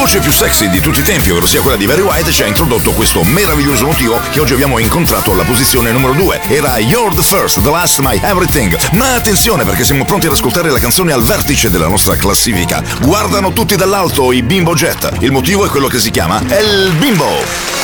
voce più sexy di tutti i tempi, ovvero sia quella di Barry White, ci ha introdotto questo meraviglioso motivo che oggi abbiamo incontrato alla posizione numero 2. Era You're the First, The Last, My Everything. Ma attenzione, perché siamo pronti ad ascoltare la canzone al vertice della nostra classifica. Guardano tutti dall'alto i Bimbo Jet. Il motivo è quello che si chiama El Bimbo.